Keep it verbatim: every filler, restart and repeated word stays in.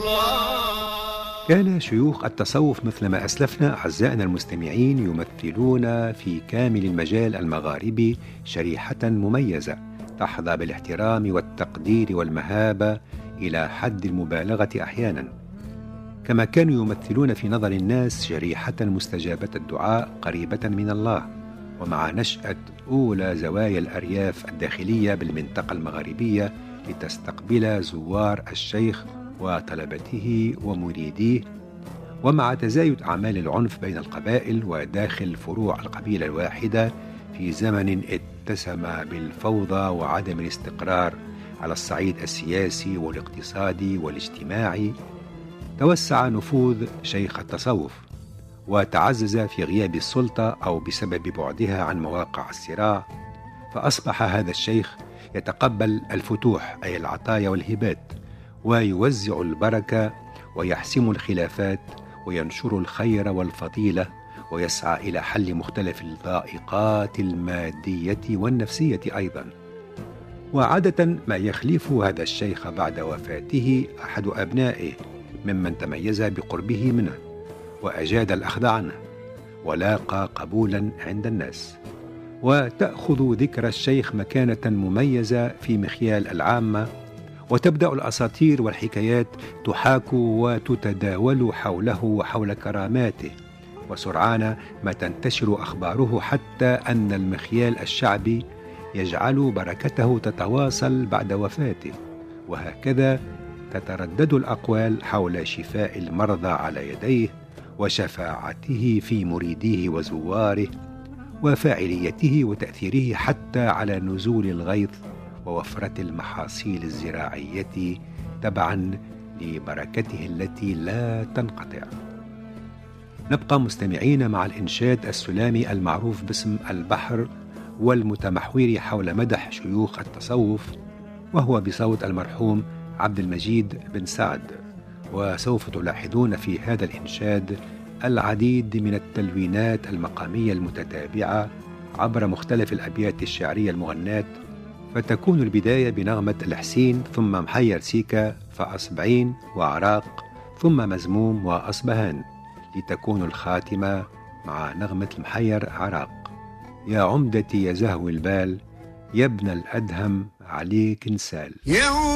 كان شيوخ التصوف مثلما أسلفنا أعزائنا المستمعين يمثلون في كامل المجال المغاربي شريحة مميزة تحظى بالاحترام والتقدير والمهابة إلى حد المبالغة أحيانا، كما كانوا يمثلون في نظر الناس شريحة مستجابة الدعاء قريبة من الله. ومع نشأة أولى زوايا الأرياف الداخلية بالمنطقة المغاربية لتستقبل زوار الشيخ وطلبته ومريديه، ومع تزايد أعمال العنف بين القبائل وداخل فروع القبيلة الواحدة في زمن اتسم بالفوضى وعدم الاستقرار على الصعيد السياسي والاقتصادي والاجتماعي، توسع نفوذ شيخ التصوف وتعزز في غياب السلطة أو بسبب بعدها عن مواقع الصراع، فأصبح هذا الشيخ يتقبل الفتوح أي العطايا والهبات، ويوزع البركة ويحسم الخلافات وينشر الخير والفضيلة، ويسعى إلى حل مختلف الضائقات المادية والنفسية أيضا. وعادة ما يخلف هذا الشيخ بعد وفاته أحد أبنائه ممن تميز بقربه منه وأجاد الأخذ عنه ولاقى قبولا عند الناس، وتأخذ ذكر الشيخ مكانة مميزة في مخيال العامة، وتبدأ الأساطير والحكايات تحاك وتتداول حوله وحول كراماته، وسرعان ما تنتشر أخباره حتى أن المخيال الشعبي يجعل بركته تتواصل بعد وفاته، وهكذا تتردد الأقوال حول شفاء المرضى على يديه وشفاعته في مريديه وزواره وفاعليته وتأثيره حتى على نزول الغيث ووفرة المحاصيل الزراعية تبعا لبركته التي لا تنقطع. نبقى مستمعين مع الإنشاد السلامي المعروف باسم البحر والمتمحور حول مدح شيوخ التصوف، وهو بصوت المرحوم عبد المجيد بن سعد. وسوف تلاحظون في هذا الإنشاد العديد من التلوينات المقامية المتتابعة عبر مختلف الأبيات الشعرية المغناة، فتكون البداية بنغمة الحسين ثم محير سيكا فأصبعين وعراق ثم مزموم وأصبهان، لتكون الخاتمة مع نغمة المحير عراق. يا عمدتي يا زهو البال، يا ابن الأدهم عليك نسال.